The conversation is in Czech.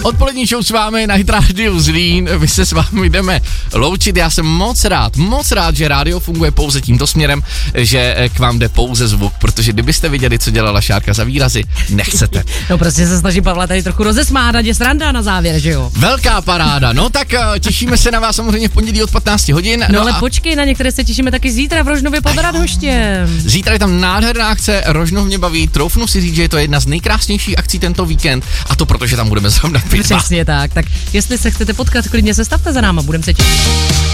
Odpolední show s vámi na Hit Radio Zlín, my se s vámi jdeme loučit, já jsem moc rád, že rádio funguje pouze tímto směrem, že k vám jde pouze zvuk, protože kdybyste viděli, co dělala Šárka za výrazy, nechcete. No prostě se snaží Pavla tady trochu rozesmát, ať je sranda na závěr, že jo? Velká paráda, no tak těšíme se na vás samozřejmě v pondělí od 15 hodin. No ale počkej, na některé se těšíme taky zítra v Rožnově pod Radhoštěm. Zítra je tam nádherná akce, Rožnov mě baví, troufnu si říct, že je to jedna z nejkrásnějších akcí tento víkend, a to protože tam budeme zrovna pitva. Přesně tak, jestli se chcete potkat, klidně se stavte za náma, budeme se těšit.